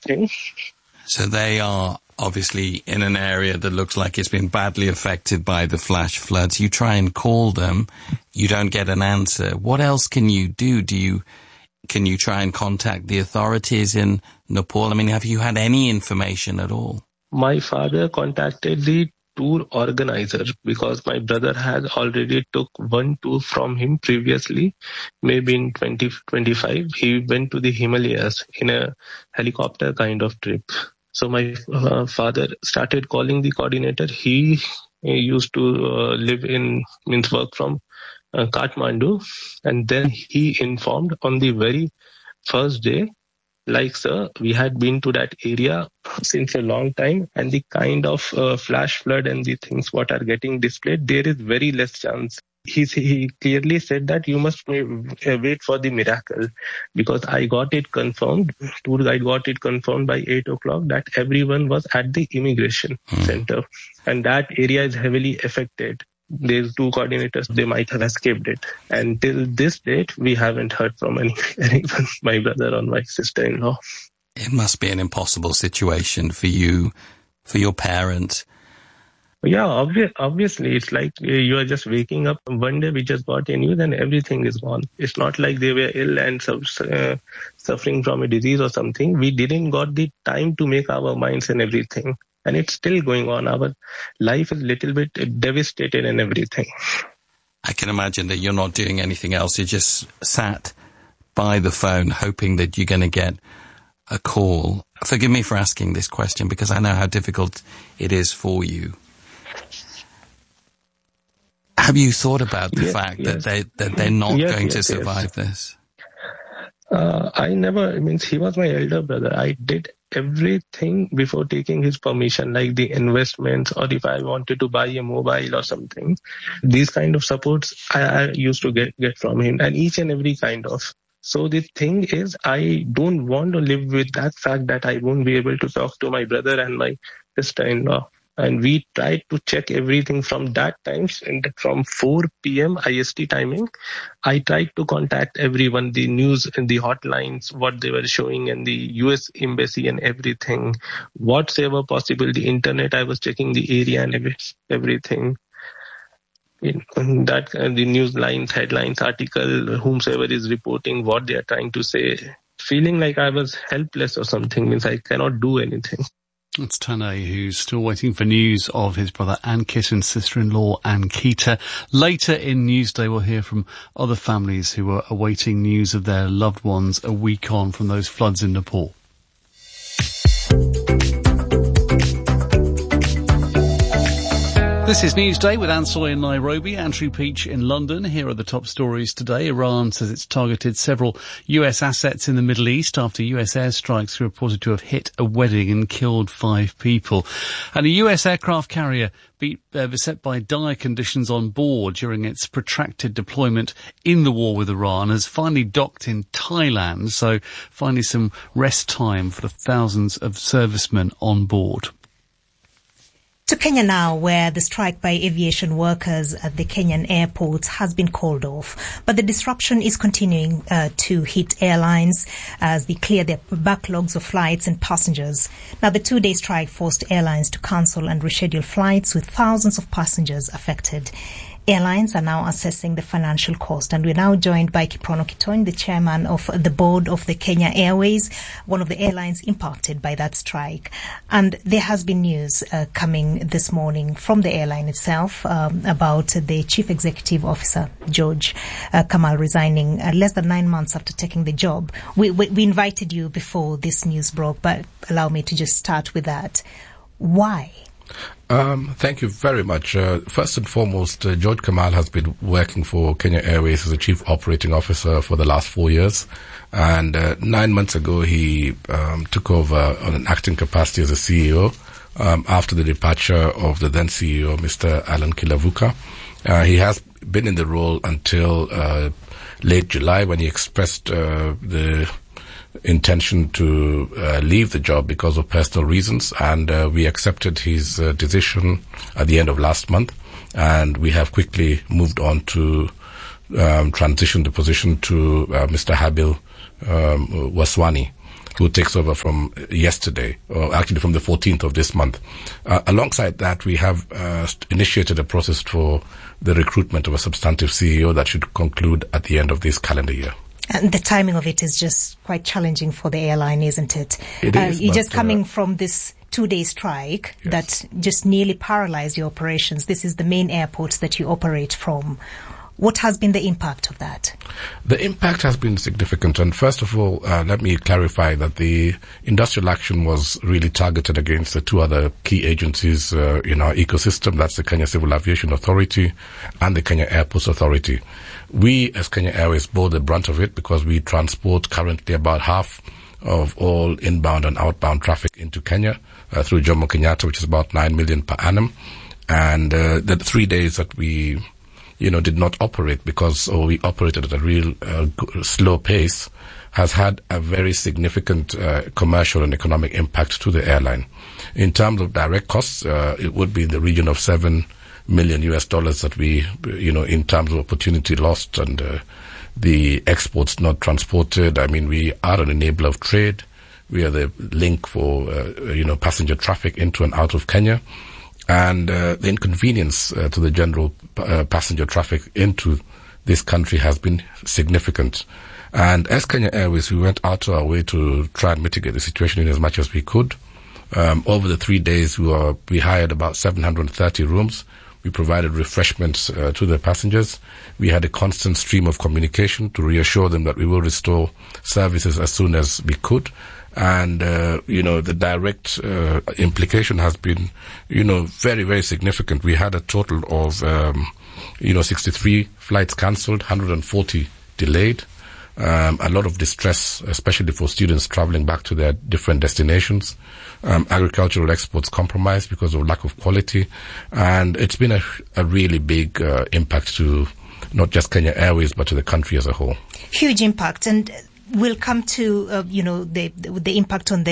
thing. So they are obviously in an area that looks like it's been badly affected by the flash floods. You try and call them, you don't get an answer. What else can you do? Can you try and contact the authorities in Nepal? I mean, have you had any information at all? My father contacted the tour organizer because my brother has already took one tour from him previously, maybe in 2025. He went to the Himalayas in a helicopter kind of trip. So my father started calling the coordinator. He used to work from Kathmandu. And then he informed on the very first day, like, sir, we had been to that area since a long time, and the kind of flash flood and the things what are getting displayed, there is very less chance. He clearly said that you must wait for the miracle, because I got it confirmed, tour guide got it confirmed by 8 o'clock that everyone was at the immigration center, and that area is heavily affected. There's two coordinators, they might have escaped it. And till this date, we haven't heard from anyone, my brother or my sister-in-law. It must be an impossible situation for you, for your parents. Yeah, obviously, it's like you are just waking up. One day we just got a news and everything is gone. It's not like they were ill and suffering from a disease or something. We didn't got the time to make our minds and everything. And it's still going on. Our life is a little bit devastated and everything. I can imagine that you're not doing anything else. You're just sat by the phone hoping that you're going to get a call. Forgive me for asking this question because I know how difficult it is for you. Have you thought about the fact that they're not going to survive this? He was my elder brother. I did everything before taking his permission, like the investments, or if I wanted to buy a mobile or something. These kind of supports I used to get from him, and each and every kind of. So the thing is, I don't want to live with that fact that I won't be able to talk to my brother and my sister-in-law. And we tried to check everything from that time, and from 4 p.m. IST timing. I tried to contact everyone, the news and the hotlines, what they were showing, and the US embassy and everything. Whatever possible, the internet, I was checking the area and everything. The news lines, headlines, article, whomsoever is reporting what they are trying to say. Feeling like I was helpless or something, means I cannot do anything. It's Tanay, who's still waiting for news of his brother Ankit and sister-in-law Ankita. Later in Newsday, we'll hear from other families who are awaiting news of their loved ones a week on from those floods in Nepal. This is Newsday with Ansoy in Nairobi, Andrew Peach in London. Here are the top stories today. Iran says it's targeted several US assets in the Middle East after US airstrikes are reported to have hit a wedding and killed 5 people. And a US aircraft carrier beset by dire conditions on board during its protracted deployment in the war with Iran has finally docked in Thailand, so finally some rest time for the thousands of servicemen on board. To Kenya now, where the strike by aviation workers at the Kenyan airports has been called off. But the disruption is continuing to hit airlines as they clear their backlogs of flights and passengers. Now, the 2-day strike forced airlines to cancel and reschedule flights with thousands of passengers affected. Airlines are now assessing the financial cost, and we're now joined by Kiprono Kitony, the chairman of the board of the Kenya Airways, one of the airlines impacted by that strike. And there has been news coming this morning from the airline itself about the chief executive officer, George Kamal, resigning less than 9 months after taking the job. We invited you before this news broke, but allow me to just start with that. Why? Thank you very much. First and foremost, George Kamal has been working for Kenya Airways as a chief operating officer for the last 4 years. And 9 months ago, he took over on an acting capacity as a CEO after the departure of the then CEO, Mr. Alan Kilavuka. He has been in the role until late July, when he expressed the intention to leave the job because of personal reasons, and we accepted his decision at the end of last month, and we have quickly moved on to transition the position to Mr. Habil Waswani. who takes over from yesterday, or actually from the 14th of this month. Alongside that, we have initiated a process for the recruitment of a substantive CEO that should conclude at the end of this calendar year. And the timing of it is just quite challenging for the airline, isn't it? It is. You're just coming from this 2-day strike Yes. that just nearly paralyzed your operations. This is the main airport that you operate from. What has been the impact of that? The impact has been significant. And first of all, let me clarify that the industrial action was really targeted against the two other key agencies in our ecosystem. That's the Kenya Civil Aviation Authority and the Kenya Airports Authority. We, as Kenya Airways, bore the brunt of it because we transport currently about half of all inbound and outbound traffic into Kenya through Jomo Kenyatta, which is about 9 million per annum. And the 3 days that we did not operate we operated at a real slow pace, has had a very significant commercial and economic impact to the airline. In terms of direct costs, it would be in the region of $7 million that we, in terms of opportunity lost and the exports not transported. I mean, we are an enabler of trade. We are the link for, passenger traffic into and out of Kenya. And the inconvenience to the general passenger traffic into this country has been significant. And as Kenya Airways, we went out of our way to try and mitigate the situation in as much as we could. Over the 3 days, we hired about 730 rooms. We provided refreshments to the passengers. We had a constant stream of communication to reassure them that we will restore services as soon as we could. And, the direct implication has been, very, very significant. We had a total of, 63 flights cancelled, 140 delayed, a lot of distress, especially for students traveling back to their different destinations, agricultural exports compromised because of lack of quality. And it's been a really big impact to not just Kenya Airways, but to the country as a whole. Huge impact. And we'll come to the impact on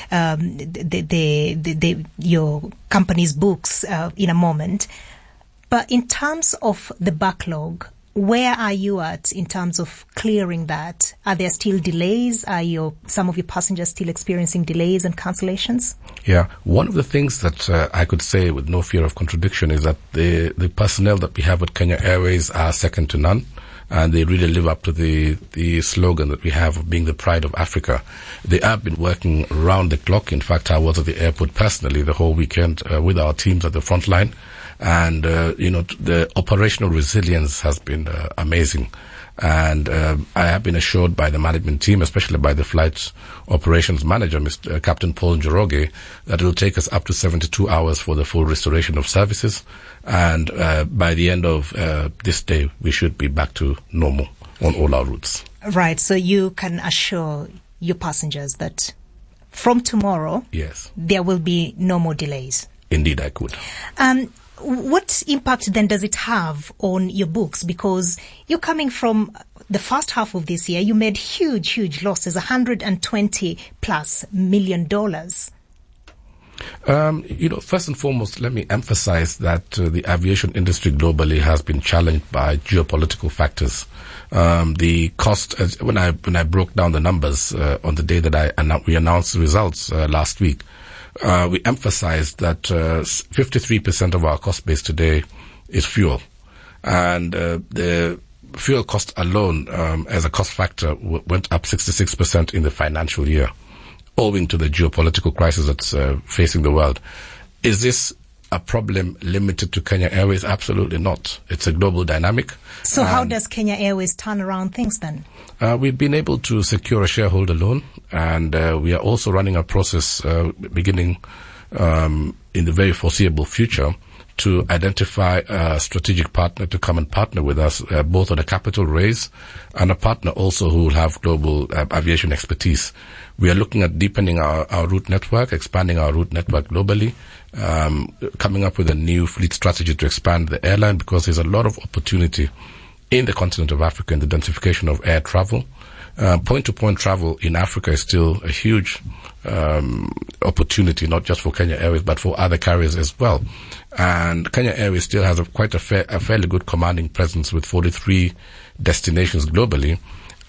your company's books in a moment. But in terms of the backlog, where are you at in terms of clearing that? Are there still delays? Are some of your passengers still experiencing delays and cancellations? Yeah, one of the things that I could say with no fear of contradiction is that the personnel that we have at Kenya Airways are second to none. And they really live up to the slogan that we have of being the pride of Africa. They have been working round the clock. In fact, I was at the airport personally the whole weekend with our teams at the front line. And, the operational resilience has been amazing. And I have been assured by the management team, especially by the flight operations manager, Mr. Captain Paul Njoroge, that it will take us up to 72 hours for the full restoration of services. And by the end of this day, we should be back to normal on all our routes. Right. So you can assure your passengers that from tomorrow, yes, there will be no more delays. Indeed, I could. What impact then does it have on your books? Because you're coming from the first half of this year, you made huge losses, $120+ million. First and foremost, let me emphasize that the aviation industry globally has been challenged by geopolitical factors. The cost, when I broke down the numbers on the day that we announced the results last week, we emphasized that 53% of our cost base today is fuel. And the fuel cost alone as a cost factor went up 66% in the financial year, owing to the geopolitical crisis that's facing the world. Is this a problem limited to Kenya Airways? Absolutely not. It's a global dynamic. So how does Kenya Airways turn around things then? We've been able to secure a shareholder loan, and we are also running a process beginning in the very foreseeable future to identify a strategic partner to come and partner with us, both on a capital raise and a partner also who will have global aviation expertise. We are looking at deepening our route network, expanding our route network globally, coming up with a new fleet strategy to expand the airline, because there's a lot of opportunity in the continent of Africa in the densification of air travel. Point-to-point travel in Africa is still a huge opportunity, not just for Kenya Airways, but for other carriers as well. And Kenya Airways still has a fairly good commanding presence with 43 destinations globally.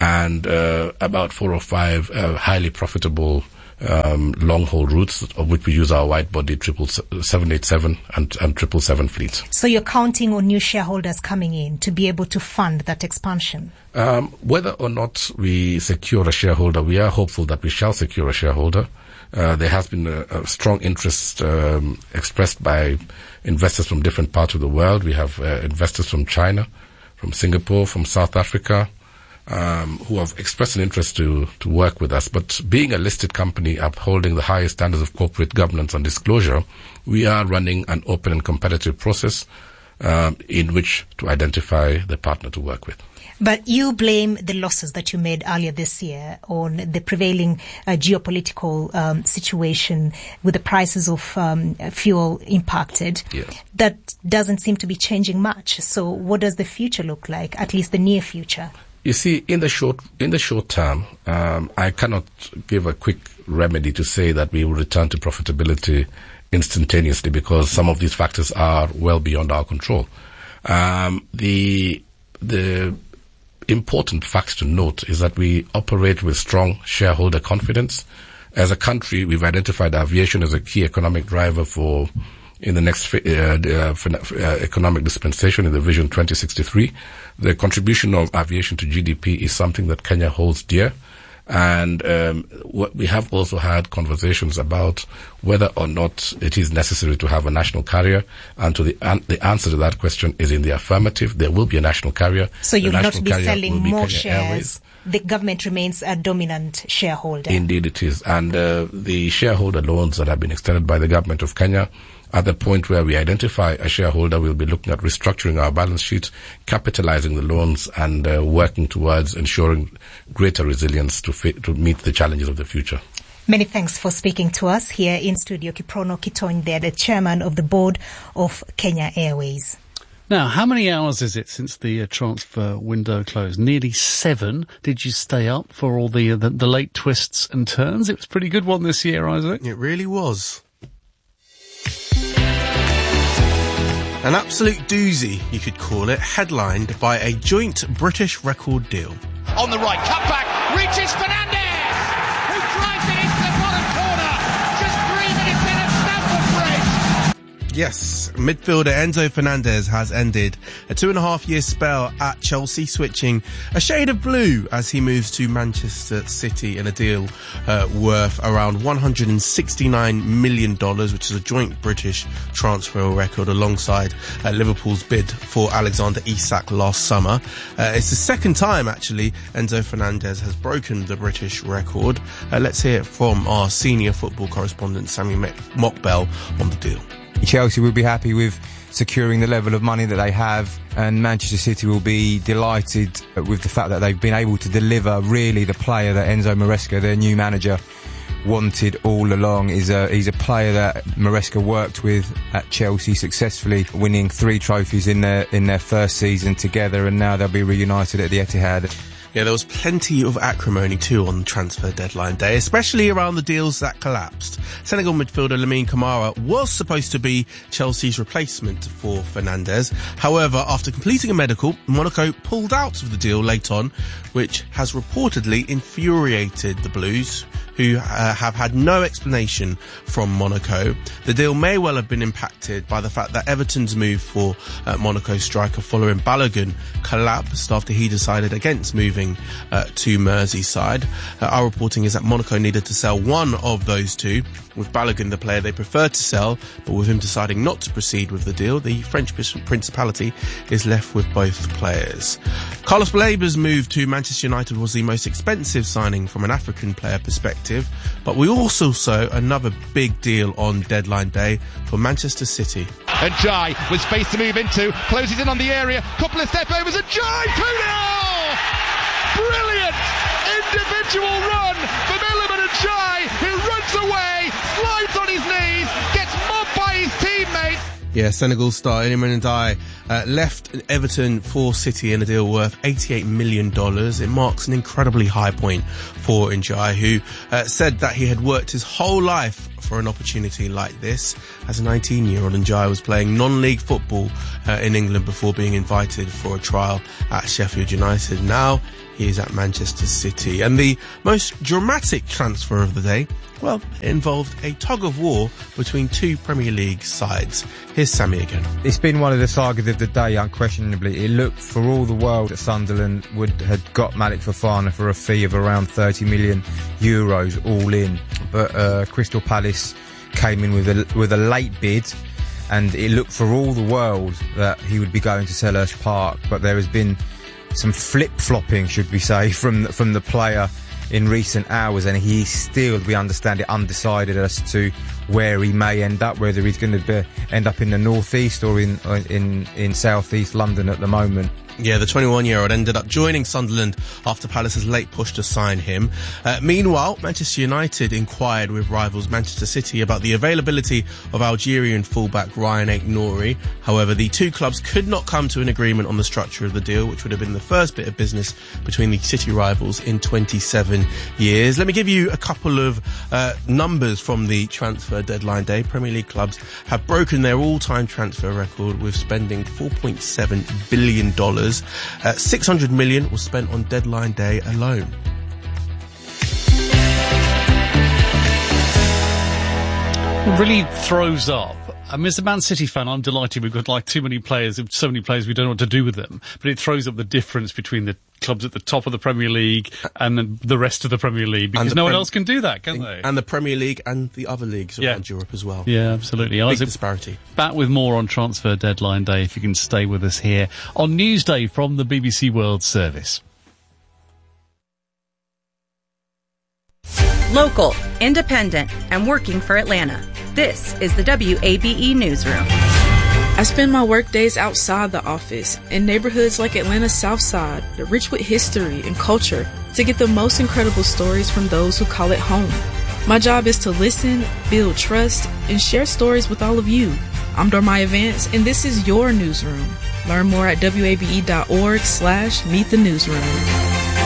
and about 4 or 5 highly profitable long-haul routes, of which we use our wide-body 787 and 777 fleets. So you're counting on new shareholders coming in to be able to fund that expansion? Whether or not we secure a shareholder, we are hopeful that we shall secure a shareholder. There has been a strong interest expressed by investors from different parts of the world. We have investors from China, from Singapore, from South Africa, who have expressed an interest to work with us. But being a listed company upholding the highest standards of corporate governance and disclosure, we are running an open and competitive process in which to identify the partner to work with. But you blame the losses that you made earlier this year on the prevailing geopolitical situation with the prices of fuel impacted. Yes. That doesn't seem to be changing much. So what does the future look like, at least the near future? You see, in the short term, I cannot give a quick remedy to say that we will return to profitability instantaneously, because some of these factors are well beyond our control. The important fact to note is that we operate with strong shareholder confidence. As a country, we've identified aviation as a key economic driver in the next economic dispensation in the Vision 2063. The contribution of aviation to GDP is something that Kenya holds dear. And we have also had conversations about whether or not it is necessary to have a national carrier. And the answer to that question is in the affirmative. There will be a national carrier. So you will not be selling more shares. Airways. The government remains a dominant shareholder. Indeed it is. And the shareholder loans that have been extended by the government of Kenya, at the point where we identify a shareholder, we'll be looking at restructuring our balance sheet, capitalizing the loans, and working towards ensuring greater resilience to meet the challenges of the future. Many thanks for speaking to us here in studio. Kiprono Kitony there, the chairman of the board of Kenya Airways. Now, how many hours is it since the transfer window closed? Nearly 7. Did you stay up for all the late twists and turns? It was a pretty good one this year, Isaac. It really was. An absolute doozy, you could call it, headlined by a joint British record deal. On the right, cut back, reaches Fernandez, who drives it into the bottom corner, just 3 minutes in at Stamford Bridge. Yes, midfielder Enzo Fernandez has ended a 2.5-year spell at Chelsea, switching a shade of blue as he moves to Manchester City in a deal worth around $169 million, which is a joint British transfer record alongside Liverpool's bid for Alexander Isak last summer. It's the second time, actually, Enzo Fernandez has broken the British record. Let's hear it from our senior football correspondent, Sammy Mockbell, on the deal. Chelsea will be happy with securing the level of money that they have, and Manchester City will be delighted with the fact that they've been able to deliver really the player that Enzo Maresca, their new manager, wanted all along. He's a player that Maresca worked with at Chelsea successfully, winning 3 trophies in their first season together, and now they'll be reunited at the Etihad. Yeah, there was plenty of acrimony too on transfer deadline day, especially around the deals that collapsed. Senegal midfielder Lamine Camara was supposed to be Chelsea's replacement for Fernandez. However, after completing a medical, Monaco pulled out of the deal late on, which has reportedly infuriated the Blues, who have had no explanation from Monaco. The deal may well have been impacted by the fact that Everton's move for Monaco striker following Balogun collapsed after he decided against moving to Merseyside. Our reporting is that Monaco needed to sell one of those two, with Balogun the player they preferred to sell, but with him deciding not to proceed with the deal, the French Principality is left with both players. Carlos Balaba's move to Manchester United was the most expensive signing from an African player perspective, but we also saw another big deal on deadline day for Manchester City. And Jai, with space to move into, closes in on the area, couple of step overs, and Jai 2-0! Brilliant individual run from Iliman Jai, who runs away, slides on his knees, gets mobbed by his teammate. Yeah, Senegal star Iliman Ndiaye left Everton for City in a deal worth $88 million. It marks an incredibly high point for Ndiaye, who said that he had worked his whole life for an opportunity like this. As a 19-year-old, Ndiaye was playing non-league football in England before being invited for a trial at Sheffield United. Now he is at Manchester City. And the most dramatic transfer of the day, well, it involved a tug of war between two Premier League sides. Here's Sammy again. It's been one of the sagas of the day, unquestionably. It looked for all the world that Sunderland had got Malik Fofana for a fee of around 30 million euros all in. But Crystal Palace came in with a late bid, and it looked for all the world that he would be going to Selhurst Park. But there has been some flip-flopping, should we say, from the player in recent hours, and he's still, we understand it, undecided as to where he may end up, whether he's going to end up in the northeast or in southeast London at the moment. Yeah, the 21-year-old ended up joining Sunderland after Palace's late push to sign him. Meanwhile, Manchester United inquired with rivals Manchester City about the availability of Algerian fullback Ryan Aït-Nouri. However, the two clubs could not come to an agreement on the structure of the deal, which would have been the first bit of business between the City rivals in 27 years. Let me give you a couple of numbers from the transfer deadline day. Premier League clubs have broken their all-time transfer record with spending $4.7 billion. 600 million was spent on deadline day alone. It really throws up. I mean, as a Man City fan, I'm delighted we've got like too many players, so many players we don't know what to do with them. But it throws up the difference between the clubs at the top of the Premier League and the rest of the Premier League, because no one else can do that, can they? And the Premier League and the other leagues around Europe as well. Yeah, absolutely. Big disparity. Back with more on Transfer Deadline Day, if you can stay with us here on Newsday from the BBC World Service. Local, independent, and working for Atlanta. This is the WABE Newsroom. I spend my work days outside the office in neighborhoods like Atlanta's South Side, rich with history and culture, to get the most incredible stories from those who call it home. My job is to listen, build trust, and share stories with all of you. I'm Dormaya Vance, and this is your newsroom. Learn more at wabe.org/meet the newsroom.